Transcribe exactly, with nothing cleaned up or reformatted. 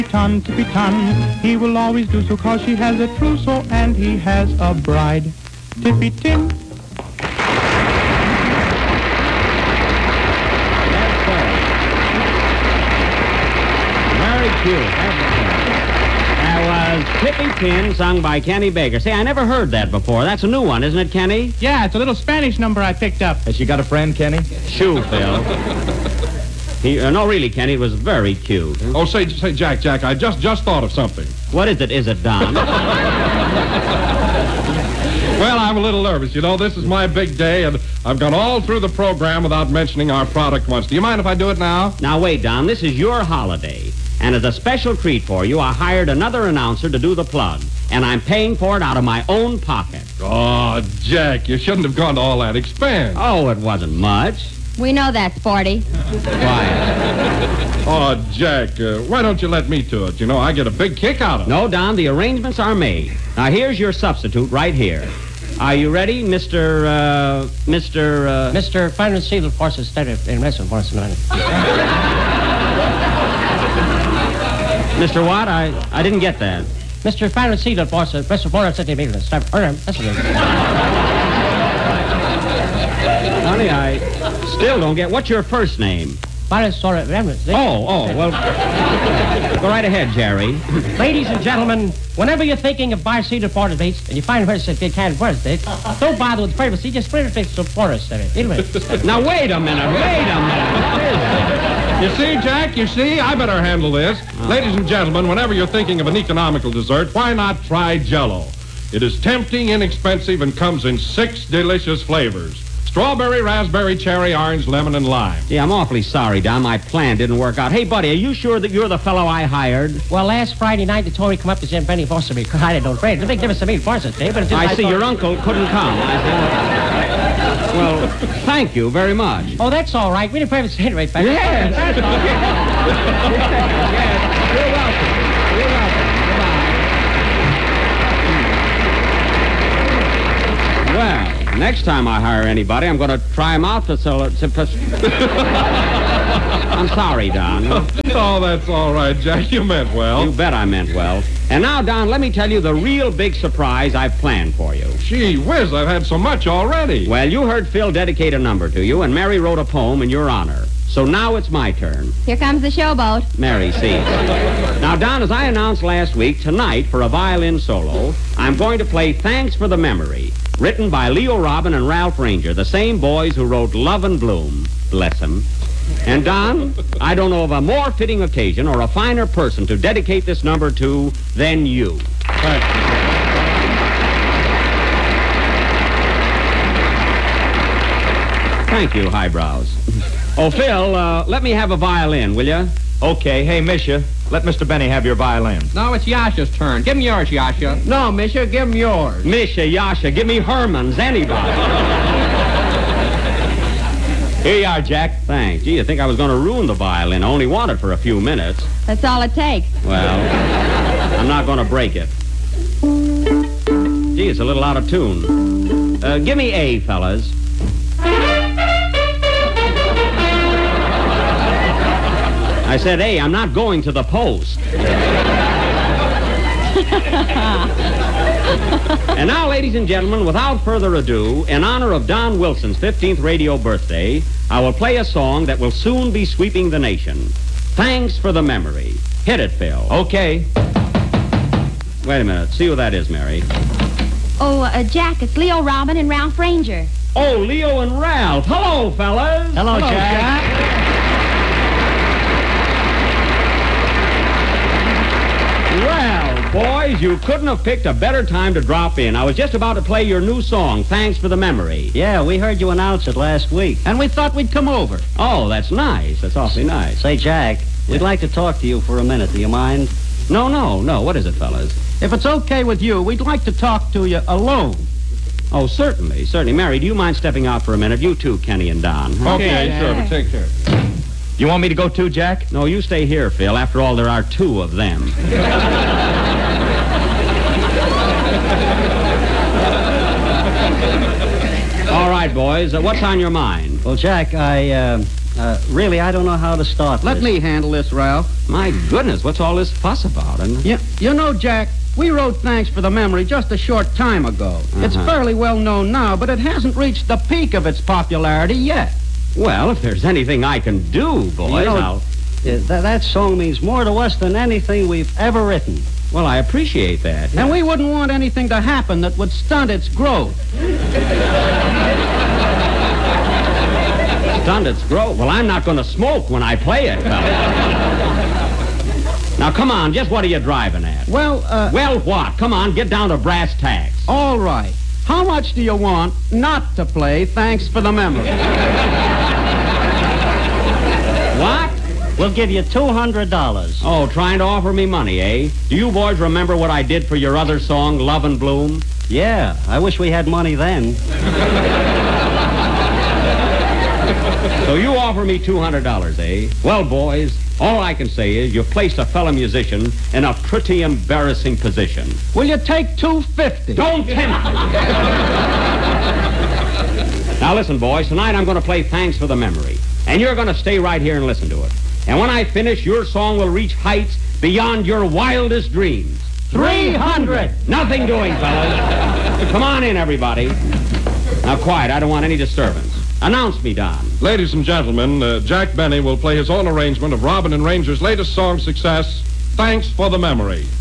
Ton, tippy ton, he will always do so cause she has a trousseau and he has a bride. Tippy Tim. Yes, sir. Very cute. That was Tippy Tin, sung by Kenny Baker. Say, I never heard that before. That's a new one, isn't it, Kenny? Yeah, it's a little Spanish number I picked up. Has she got a friend, Kenny? Shoo, Phil. He, uh, no, really, Kenny, it was very cute. Oh, say, say, Jack, Jack, I just, just thought of something. What is it? Is it Don? Well, I'm a little nervous. You know, this is my big day, and I've gone all through the program without mentioning our product once. Do you mind if I do it now? Now, wait, Don. This is your holiday. And as a special treat for you, I hired another announcer to do the plug. And I'm paying for it out of my own pocket. Oh, Jack, you shouldn't have gone to all that expense. Oh, it wasn't much. We know that, Sporty. Why? Oh, Jack, uh, why don't you let me do it? You know, I get a big kick out of it. No, Don, the arrangements are made. Now, here's your substitute right here. Are you ready, Mister, uh, Mister, uh... Mister Final Seal Forces Steady in Western Forces. Mister What? I, I didn't get that. Mister Final Seal Forces, Western Forces Centimeters. Honey, I still don't get... What's your first name? Oh, oh, well... Go right ahead, Jerry. Ladies and gentlemen, whenever you're thinking of bar-seated forest dates and you find where it can't forest date, don't bother with privacy, just put it fix the forest there. Now, wait a minute, wait a minute. You see, Jack, you see, I better handle this. Oh. Ladies and gentlemen, whenever you're thinking of an economical dessert, why not try Jell-O? It is tempting, inexpensive, and comes in six delicious flavors. Strawberry, raspberry, cherry, orange, lemon, and lime. Gee, I'm awfully sorry, Don. My plan didn't work out. Hey, buddy, are you sure that you're the fellow I hired? Well, last Friday night, the Tory come up to Jim Benny Foster me. I didn't know trade. It's a big difference to me, Forces Day, but it's just I see your uncle couldn't come. I see. Well, thank you very much. Oh, that's all right. We didn't pay the rate back. Yes, that's all right. Yes, you're welcome. You're welcome. Goodbye. Well, next time I hire anybody, I'm going to try them out to sell it. I'm sorry, Don. Oh, that's all right, Jack. You meant well. You bet I meant well. And now, Don, let me tell you the real big surprise I've planned for you. Gee whiz, I've had so much already. Well, you heard Phil dedicate a number to you, and Mary wrote a poem in your honor. So now it's my turn. Here comes the showboat. Mary sees. Now, Don, as I announced last week, tonight, for a violin solo, I'm going to play Thanks for the Memory, written by Leo Robin and Ralph Ranger, the same boys who wrote Love and Bloom. Bless them. And, Don, I don't know of a more fitting occasion or a finer person to dedicate this number to than you. Thank you. Thank you, highbrows. Oh, Phil, uh, let me have a violin, will you? Okay. Hey, Misha, let Mister Benny have your violin. No, it's Yasha's turn. Give him yours, Yasha. No, Misha, give him yours. Misha, Yasha, give me Herman's, anybody. Here you are, Jack. Thanks. Gee, I think I was going to ruin the violin. I only want it for a few minutes. That's all it takes. Well, I'm not going to break it. Gee, it's a little out of tune. Uh, give me A, fellas. I said, hey, I'm not going to the post. And now, ladies and gentlemen, without further ado, in honor of Don Wilson's fifteenth radio birthday, I will play a song that will soon be sweeping the nation. Thanks for the Memory. Hit it, Phil. Okay. Wait a minute. See who that is, Mary. Oh, uh, Jack, it's Leo Robin and Ralph Ranger. Oh, Leo and Ralph. Hello, fellas. Hello, Jack. Jack. Well, boys, you couldn't have picked a better time to drop in. I was just about to play your new song, Thanks for the Memory. Yeah, we heard you announce it last week. And we thought we'd come over. Oh, that's nice. That's awfully nice. Say, Jack, Yeah. we'd like to talk to you for a minute. Do you mind? No, no, no. What is it, fellas? If it's okay with you, we'd like to talk to you alone. Oh, certainly, certainly. Mary, do you mind stepping out for a minute? You too, Kenny and Don. Huh? Okay, sure, but take care. You want me to go too, Jack? No, you stay here, Phil. After all, there are two of them. All right, boys. Uh, what's on your mind? Well, Jack, I, uh, Uh, really, I don't know how to start Let this. me handle this, Ralph. My goodness, what's all this fuss about? And You, you know, Jack, we wrote Thanks for the Memory just a short time ago. It's Uh-huh. fairly well known now, but it hasn't reached the peak of its popularity yet. well, if there's anything I can do, boys, You know, I'll... Uh, th- that song means more to us than anything we've ever written. Well, I appreciate that. And we wouldn't want anything to happen that would stunt its growth. Stunned its growth. Well, I'm not going to smoke when I play it, fellas. Now, come on, just what are you driving at? Well, uh, Well, what? Come on, get down to brass tacks. all right. How much do you want not to play Thanks for the Memory? What? We'll give you two hundred dollars. Oh, trying to offer me money, eh? Do you boys remember what I did for your other song, Love and Bloom? Yeah, I wish we had money then. So you offer me two hundred dollars, eh? Well, boys, all I can say is you've placed a fellow musician in a pretty embarrassing position. Will you take two fifty? Don't tempt me. Now listen, boys, tonight I'm going to play Thanks for the Memory. And you're going to stay right here and listen to it. And when I finish, your song will reach heights beyond your wildest dreams. Three hundred. Nothing doing, fellas. Come on in, everybody. Now, quiet. I don't want any disturbance. Announce me, Don. Ladies and gentlemen, uh, Jack Benny will play his own arrangement of Robin and Ranger's latest song success, Thanks for the Memory.